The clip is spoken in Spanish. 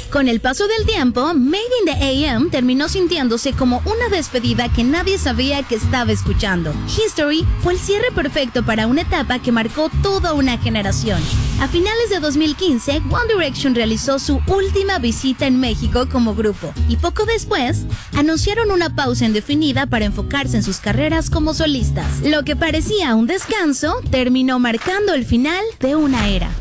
Con el paso del tiempo, Made in the AM terminó sintiéndose como una despedida que nadie sabía que estaba escuchando. History fue el cierre perfecto para una etapa que marcó toda una generación. A finales de 2015, One Direction realizó su última visita en México como grupo y poco después anunciaron una pausa indefinida para enfocarse en sus carreras como solistas. Lo que parecía un descanso terminó marcando el final de una era.